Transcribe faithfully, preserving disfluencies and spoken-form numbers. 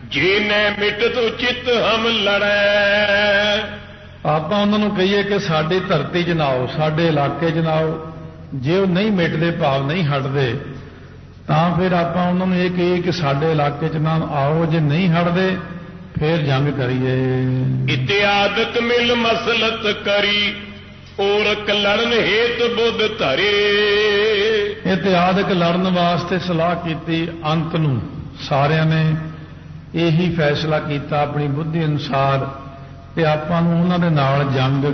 ਜੇ ਨੈ ਮਿਟਤ ਚਿਤ ਹਮ ਲੜੈ। ਆਪਾਂ ਉਹਨਾਂ ਨੂੰ ਕਹੀਏ ਕਿ ਸਾਡੀ ਧਰਤੀ 'ਚ ਨਾ ਆਓ, ਸਾਡੇ ਇਲਾਕੇ 'ਚ ਨਾ ਆਓ। ਜੇ ਉਹ ਨਹੀਂ ਮਿਟਦੇ, ਭਾਵ ਨਹੀਂ ਹਟਦੇ, ਤਾਂ ਫਿਰ ਆਪਾਂ ਉਹਨਾਂ ਨੂੰ ਇਹ ਕਹੀਏ ਕਿ ਸਾਡੇ ਇਲਾਕੇ 'ਚ ਨਾ ਆਓ। ਜੇ ਨਹੀਂ ਹਟਦੇ ਫਿਰ ਜੰਗ ਕਰੀਏ। ਇਤਿਆਦਿਕ ਮਿਲ ਮਸਲਤ ਕਰੀ, ਔਰਕ ਲੜਨ ਹੇਤ ਬੁੱਧ ਧਰੇ। ਇਤਿਆਦਿਕ ਲੜਨ ਵਾਸਤੇ ਸਲਾਹ ਕੀਤੀ। ਅੰਤ ਨੂੰ ਸਾਰਿਆਂ ਨੇ ਇਹੀ ਫੈਸਲਾ ਕੀਤਾ ਆਪਣੀ ਬੁੱਧੀ ਅਨੁਸਾਰ ਕਿ ਆਪਾਂ ਨੂੰ ਉਹਨਾਂ ਦੇ ਨਾਲ ਜੰਗ